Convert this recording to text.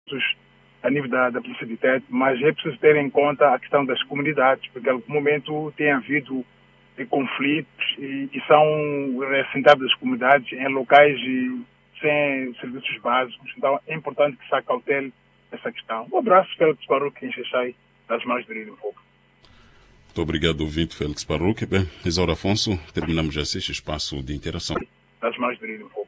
a nível da Polícia de Tete, mas é preciso ter em conta a questão das comunidades, porque em algum momento tem havido conflitos e são assentadas as comunidades em locais sem serviços básicos. Então é importante que se acautele essa questão. Um abraço, Félix Baruch, em Xaixai, das mãos do Limpopo. Muito obrigado, ouvinte Félix Baruch. Bem, Isaura Afonso, terminamos assim este espaço de interação. Das mãos do Limpopo.